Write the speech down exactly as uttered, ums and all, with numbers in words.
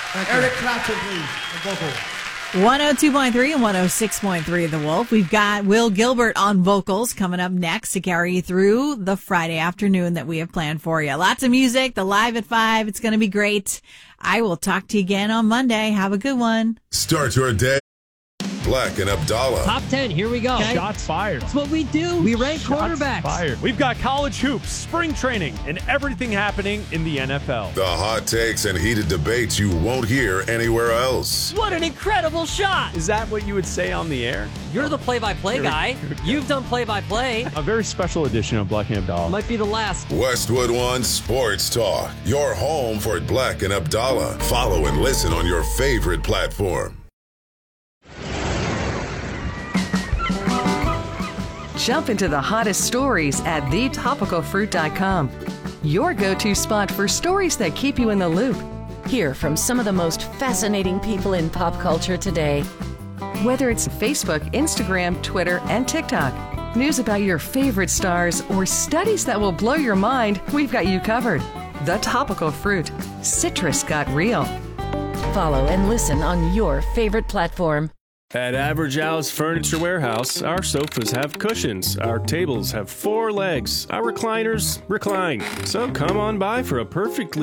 Eric Clapton, please, on vocal. one oh two point three and one oh six point three The Wolf. We've got Will Gilbert on vocals coming up next to carry you through the Friday afternoon that we have planned for you. Lots of music, the Live at five. It's going to be great. I will talk to you again on Monday. Have a good one. Start your day. Black and Abdallah. Top ten, here we go. Okay. Shots fired. That's what we do. We rank Shots quarterbacks. Fired. We've got college hoops, spring training, and everything happening in the N F L. The hot takes and heated debates you won't hear anywhere else. What an incredible shot. Is that what you would say on the air? You're the play-by-play guy. You've done play-by-play. A very special edition of Black and Abdallah. Might be the last. Westwood One Sports Talk. Your home for Black and Abdallah. Follow and listen on your favorite platform. Jump into the hottest stories at the topical fruit dot com. Your go-to spot for stories that keep you in the loop. Hear from some of the most fascinating people in pop culture today. Whether it's Facebook, Instagram, Twitter, and TikTok, news about your favorite stars, or studies that will blow your mind, we've got you covered. The Topical Fruit. Citrus got real. Follow and listen on your favorite platform. At Average Al's Furniture Warehouse, our sofas have cushions, our tables have four legs, our recliners recline. So come on by for a perfectly